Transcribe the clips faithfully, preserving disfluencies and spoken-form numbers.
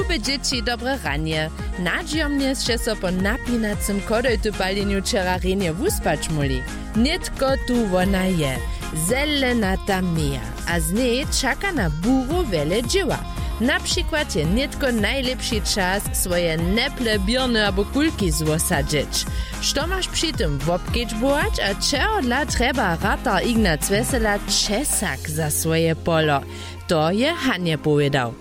Lube dzieci dobre ranie. Nadziomnie się so po napinacym kodojtu paleniu czerarenie wuspać muli. Nitko tu wona je. Zelenata mija. A z niej czeka na buru wiele dzieła. Na przykład je nitko najlepszy czas swoje neple, bierny albo kulki zwosadzić. Co masz przy tym wopkieć bułać, a czego dla trzeba ratar Ignac Wesela czesak za swoje polo. To je Hanie powiedział.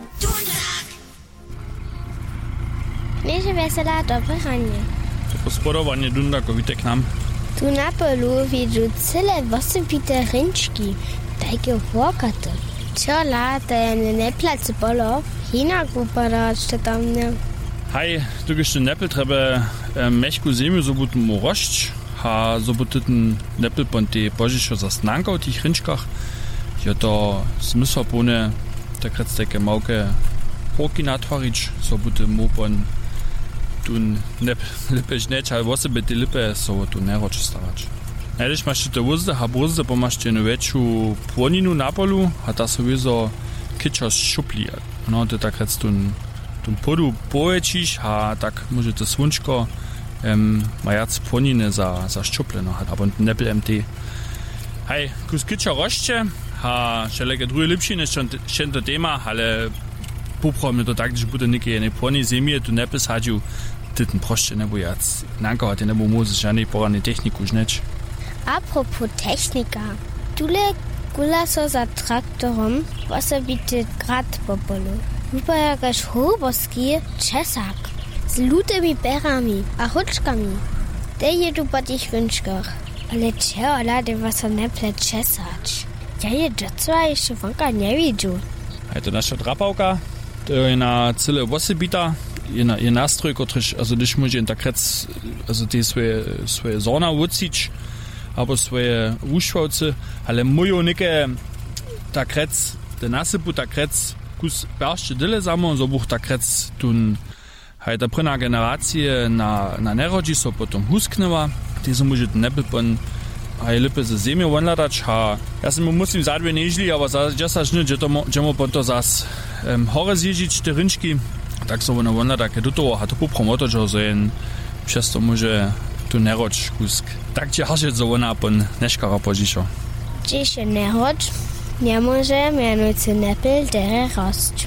Knieże Wesela, dobre ranie. To gospodowanie Dundako, witek nam. Tu na polu widzę cyle osobite rynczki, takie włokate. Ciola, to je nie placy polo, hinak upadać to tam nie. Hej, tu jeszcze nepel trzeba e, mechku ziemiu zobutu mu rość, a zobutu ten nepel pon te pożyszo zasnanka w tych rynczkach. Je to smysł pone, tak krec takie małke chłoki natwarić, zobutu mu pon tun nep lipe żneć, ale osoby te lipe so tu nie roczy stawać. Jeśli masz te wózdy, a wózdy pomasz te największą płoninu na polu, a ta sowieso kicza szupli. No to tak krec tun tun podu poječiš, a tak może to słonczko um, ma jac płoniny za, za szczuple, no, a bon nepel M T. Hej, kus kicza roście, a wszelkie drugie lepsze niż to tema, ale poprawmy to tak, że bude nikie nie płoni ziemię, tu nepel sadził, ty ten proście nie był jac. Nanka, a ty nie był może żadnej porany techniku żneć. Apropos technika, tule gula so za traktorom, osobity grad po polu. Wypojagasz huboski czesak z lutymi berami a choczkami. Te jedu po tych rynczkach, ale czeola de was neple czesać. Ja je docła jeszcze wonka nie widział. A to nasza drapałka, to je na cyle osobita, je, na, je nastrój, kotryż, also když może tak krec, also te swoje, swoje zorna ucić, albo swoje uszwałcy, ale moją nikę tak krec, te nasypu tak krec, kus pierwszy dyle samo, so buch tak krec tun, hej, ta prina generacja na, na nerodzi so potom husknęła, ty so może ten nepel pon, hej, lipy ze ziemią wonladać, a ja sam musím zadwie nieźli, aber ja sa žny, že to mo ponto zas um, hore zježić te rynčki, tak so ono wonlada, ke do toho, a to popromoto, že so jen przez to może tu nerodź kusk. Tak cię harzeć so ona pon neškara požišo. Dziś nerodź, nie może mianujcy nepel dere rost.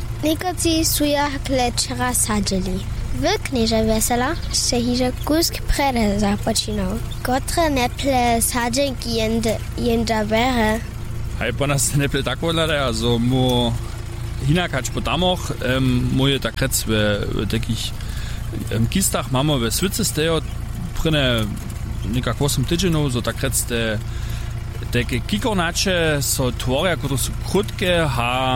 Nikoci suja kleczera sadzili. Wy, knieże Wesela, się hiże kusk prede započinał. Kotre neple sadzenki jenda bere. Hej, po nas nepel tak wodlada, also mu hinakać po tamoch, um, moje tak krec w, w takich um, kistach mamy we Swicy stejo, prynne nikak osem tydzienów, so tak krec te takie kikornacze so tworia, które są krótkie, a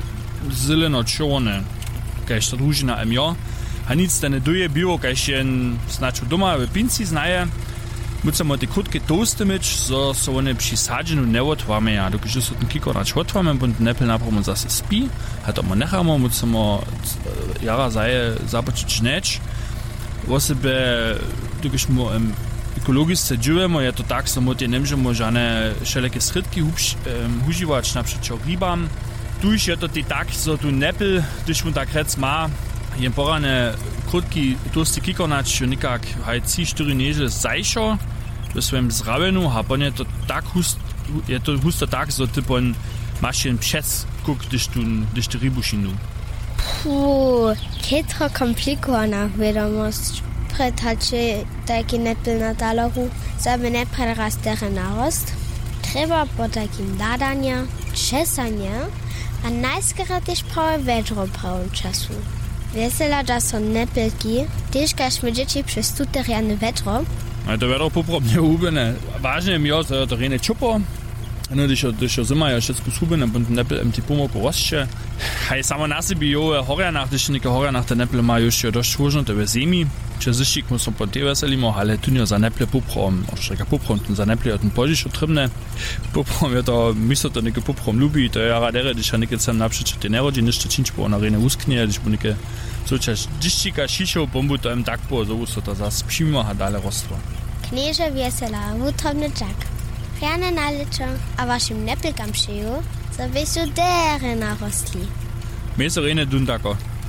zeleno-czerwone, kajż to drużyna M J. A nic te nie duje biło, kajż jen znaczy doma w pinci znaje. Musimy te krótkie toasty mieć, so so one przy sadzeniu nie otwamy, a dokud so ten kikornacz otwamy, bo ten nepel napravom zase spi, a to mu nechamy, musimy jara zaje započiť žneć. Osoby, dokud mu um, ekologicznie dżujemy, je to tak, że my nie możemy żadne wszelkie skrytki używać, na przykład rybam. Tuż je to tak, że tu nepel, gdyż mu tak rec ma, jen porane krótki tłusty kikornacz, nikak haj trzy cztery nieźle zajšo w swoim zrabieniu, a ponie to tak hust, je to husto tak, że ty pon masz jen przez kuk, gdyż tu, gdyż ty rybu šinu. Puh, kitro komplikowana wiadomość. Pretacie taki nepel na taloru, żeby nie prerastere narost. Trzeba po takim ladania, czesania, a najskoro też prawie wiadro prawym czasu. Wesela, że są nepelki, też każmy dzieci przez tuteriany wiadro. A to wiadro poprawnie ubene. Ważne mi jest, że to rene czupo. No, když je zima, je všetko súbené, bo ten nepel em ti pomogu rozče. Hej, samo na sebi jo horjanach, když neke horjanach ten nepel má još dosť čvožnuté ve zemi. Če zištik mu som po te veselimo, ale tu nie za neple poprom, oštreka poprom, ten za neple je ten požiš otrybne. Poprom je to, místo to neke poprom ľubí, to je radere, když je neke sem napříč te nerodí, nište činč po ona rene usknie, když bu neke súčaž dištika šišov, bombu to em tak po, zovu so to zas přimo a dále rostvo. Knieže Wesela, wutrobny Jack. Rane nalečo a vašim nepelkam šeju, so vysu dere narostli. My so rene Dundako.